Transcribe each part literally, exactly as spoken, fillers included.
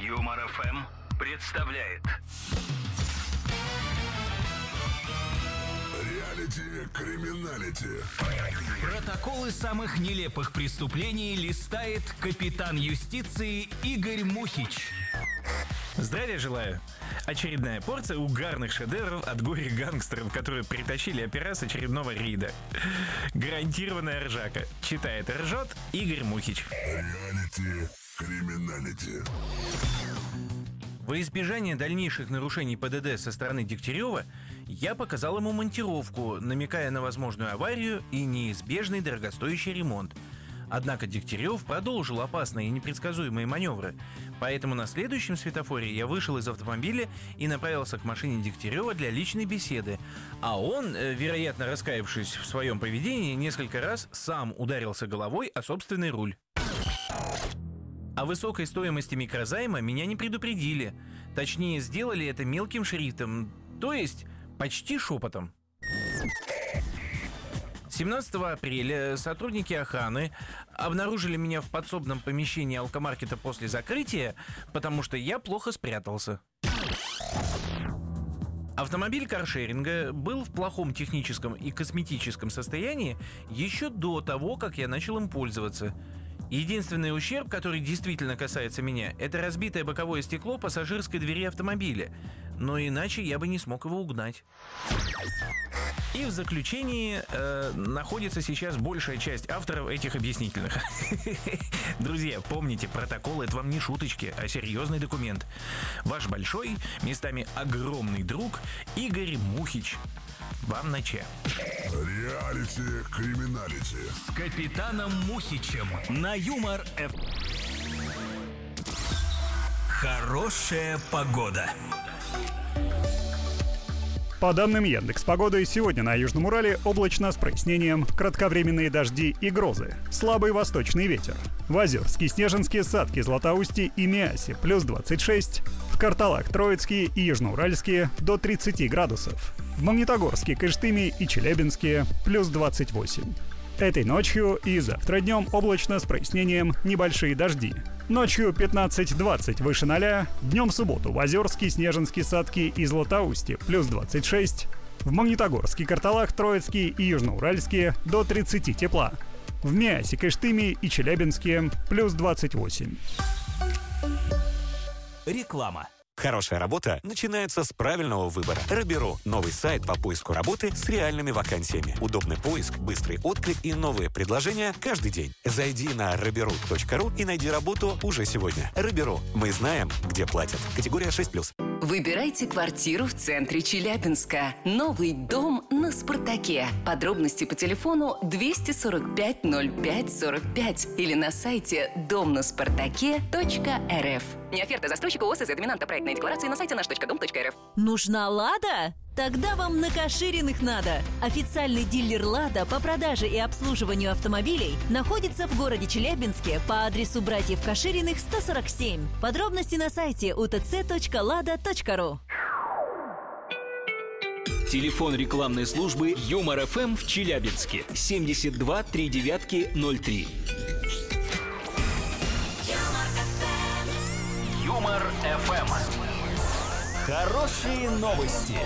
Юмор эф эм представляет Реалити-криминалити. Протоколы самых нелепых преступлений листает капитан юстиции Игорь Мухич. Здравия желаю. Очередная порция угарных шедевров от горе-гангстеров, которые притащили опера с очередного рейда. Гарантированная ржака. Читает и ржет Игорь Мухич. Реалити-криминалити. Во избежание дальнейших нарушений ПДД со стороны Дегтярева, я показал ему монтировку, намекая на возможную аварию и неизбежный дорогостоящий ремонт. Однако Дегтярев продолжил опасные и непредсказуемые маневры, поэтому на следующем светофоре я вышел из автомобиля и направился к машине Дегтярева для личной беседы, а он, вероятно раскаявшись в своем поведении, несколько раз сам ударился головой о собственный руль. О высокой стоимости микрозайма меня не предупредили. Точнее, сделали это мелким шрифтом, то есть почти шепотом. семнадцатого апреля сотрудники охраны обнаружили меня в подсобном помещении алкомаркета после закрытия, потому что я плохо спрятался. Автомобиль каршеринга был в плохом техническом и косметическом состоянии еще до того, как я начал им пользоваться. Единственный ущерб, который действительно касается меня, это разбитое боковое стекло пассажирской двери автомобиля, но иначе я бы не смог его угнать. И в заключении э, находится сейчас большая часть авторов этих объяснительных. Друзья, помните, протокол — это вам не шуточки, а серьезный документ. Ваш большой, местами огромный друг Игорь Мухич. Вам на че. Реалити-криминалити. С капитаном Мухичем на Юмор эф эм. Хорошая погода. По данным Яндекс.Погоды, сегодня на Южном Урале облачно с прояснением, кратковременные дожди и грозы, слабый восточный ветер. В Озерске, Снежинске, Садке, Златоусте и Миасе плюс двадцать шесть, в Карталах, Троицке и Южноуральске до тридцати градусов, в Магнитогорске, Кыштыме и Челябинске плюс двадцать восемь. Этой ночью и завтра днем облачно с прояснением, небольшие дожди. Ночью пятнадцать-двадцать выше ноля, днем в субботу в Озерске, Снежинске, Садке и Златоусте плюс двадцать шесть, в Магнитогорске, Карталах, Троицке и Южноуральске до тридцати тепла, в Миасе, Кыштыме и Челябинске плюс двадцать восемь. Реклама. Хорошая работа начинается с правильного выбора. Роберу – новый сайт по поиску работы с реальными вакансиями. Удобный поиск, быстрый отклик и новые предложения каждый день. Зайди на роберу точка ру и найди работу уже сегодня. Роберу. Мы знаем, где платят. Категория шесть плюс. Выбирайте квартиру в центре Челябинска. Новый дом на Спартаке. Подробности по телефону двести сорок пять ноль пять сорок пять или на сайте дом на спартаке точка эр эф. Не оферта застройщика ОСЗ доминанта проектной декларации на сайте наш точка дом точка эр эф. Нужна «Лада»? Тогда вам на Кашириных надо. Официальный дилер «Лада» по продаже и обслуживанию автомобилей находится в городе Челябинске по адресу братьев Кашириных сто сорок семь. Подробности на сайте у тэ цэ точка лада точка ру. Телефон рекламной службы Юмор эф эм в Челябинске семьдесят два три девятки ноль три. Юмор эф эм. Хорошие новости.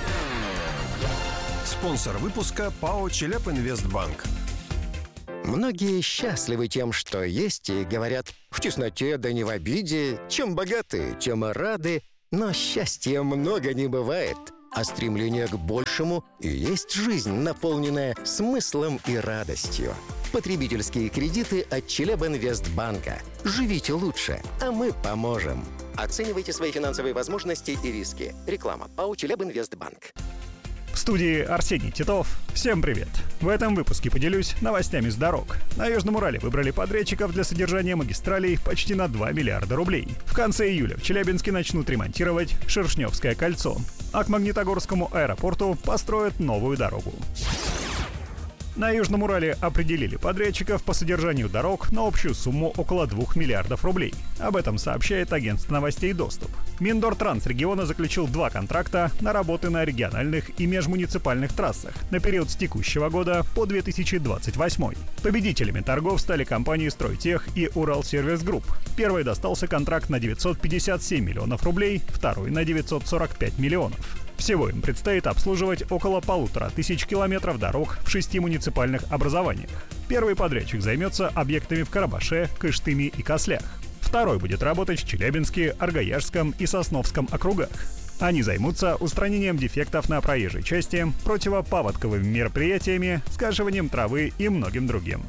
Спонсор выпуска ПАО «Челябинвестбанк». Многие счастливы тем, что есть, и говорят: в тесноте да не в обиде, чем богаты, тем и рады. Но счастья много не бывает, а стремление к большему и есть жизнь, наполненная смыслом и радостью. Потребительские кредиты от Челябинвестбанка. Живите лучше, а мы поможем. Оценивайте свои финансовые возможности и риски. Реклама. ПАО «Челябинвестбанк». В студии Арсений Титов. Всем привет! В этом выпуске поделюсь новостями с дорог. На Южном Урале выбрали подрядчиков для содержания магистралей почти на два миллиарда рублей. В конце июля в Челябинске начнут ремонтировать Шершневское кольцо, а к Магнитогорскому аэропорту построят новую дорогу. На Южном Урале определили подрядчиков по содержанию дорог на общую сумму около двух миллиардов рублей. Об этом сообщает агентство новостей «Доступ». Миндортранс региона заключил два контракта на работы на региональных и межмуниципальных трассах на период с текущего года по две тысячи двадцать восьмой. Победителями торгов стали компании «Стройтех» и «Уралсервис Групп». Первой достался контракт на девятьсот пятьдесят семь миллионов рублей, второй на девятьсот сорок пять миллионов. Всего им предстоит обслуживать около полутора тысяч километров дорог в шести муниципальных образованиях. Первый подрядчик займется объектами в Карабаше, Кыштыме и Кослях. Второй будет работать в Челябинске, Аргаяшском и Сосновском округах. Они займутся устранением дефектов на проезжей части, противопаводковыми мероприятиями, скашиванием травы и многим другим.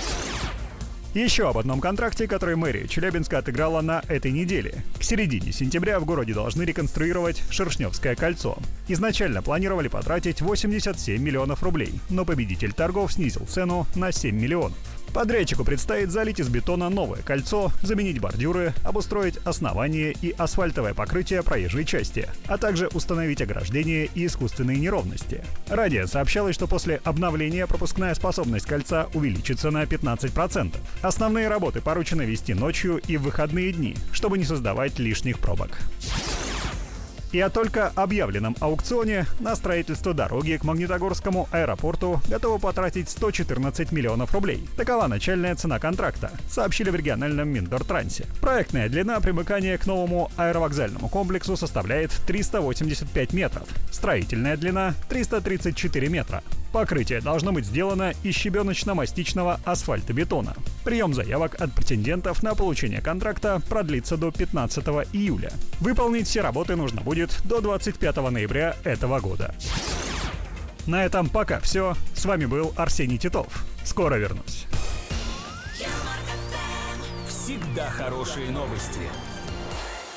Еще об одном контракте, который мэрия Челябинска отыграла на этой неделе. К середине сентября в городе должны реконструировать Шершневское кольцо. Изначально планировали потратить восемьдесят семь миллионов рублей, но победитель торгов снизил цену на семь миллионов. Подрядчику предстоит залить из бетона новое кольцо, заменить бордюры, обустроить основание и асфальтовое покрытие проезжей части, а также установить ограждение и искусственные неровности. Ранее сообщалось, что после обновления пропускная способность кольца увеличится на пятнадцать процентов. Основные работы поручено вести ночью и в выходные дни, чтобы не создавать лишних пробок. И о только объявленном аукционе на строительство дороги к Магнитогорскому аэропорту готовы потратить сто четырнадцать миллионов рублей. Такова начальная цена контракта, сообщили в региональном Миндортрансе. Проектная длина примыкания к новому аэровокзальному комплексу составляет триста восемьдесят пять метров. Строительная длина — триста тридцать четыре метра. Покрытие должно быть сделано из щебеночно-мастичного асфальтобетона. Прием заявок от претендентов на получение контракта продлится до пятнадцатого июля. Выполнить все работы нужно будет до двадцать пятого ноября этого года. На этом пока все. С вами был Арсений Титов. Скоро вернусь. Всегда хорошие новости.